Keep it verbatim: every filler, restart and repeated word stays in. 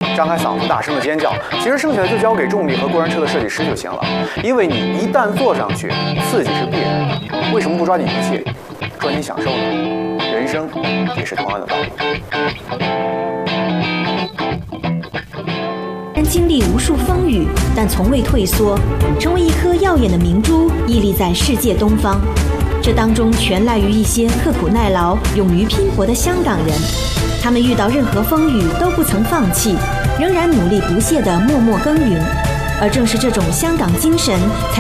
张开嗓子大声的尖叫，其实剩下的就交给重力和过山车的设计师就行了。因为你一旦坐上去，刺激是必然的。为什么不抓紧一切，抓紧享受呢？人生也是同样的道理。 经历无数风雨，但从未退缩，成为一颗耀眼的明珠，屹立在世界东方。这当中全赖于一些刻苦耐劳、勇于拼搏的香港人。他们遇到任何风雨都不曾放弃，仍然努力不懈地默默耕耘。而正是这种香港精神，才